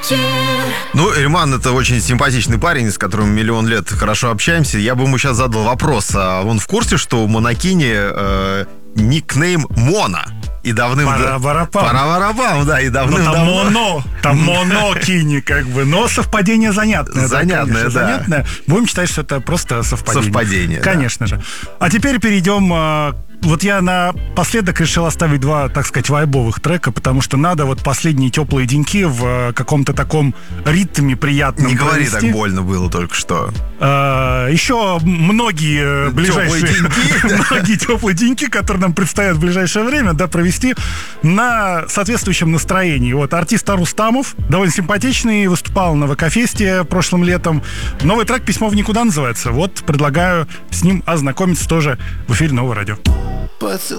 Ну, Риман — это очень симпатичный парень, с которым миллион лет хорошо общаемся. Я бы ему сейчас задал вопрос. А он в курсе, что у Монокини никнейм Мона? И Пара-варапам, да, и давным-давно. Там Монокини, как бы. Но совпадение занятное. Занятное, да. Занятное. Будем считать, что это просто совпадение. Совпадение, конечно же. А теперь перейдем... Вот я напоследок решил оставить два, так сказать, вайбовых трека, потому что надо вот последние теплые деньки в каком-то таком ритме приятном. Не говори, провести. так больно было только что. Еще многие ближайшие... Многие теплые деньки, которые нам предстоят в ближайшее время, да, провести на соответствующем настроении. Вот артист Арустамов, довольно симпатичный, выступал на ВК-фесте прошлым летом. Новый трек «Письмо в никуда» называется. Вот, предлагаю с ним ознакомиться тоже в эфире Нового радио. Поцелуй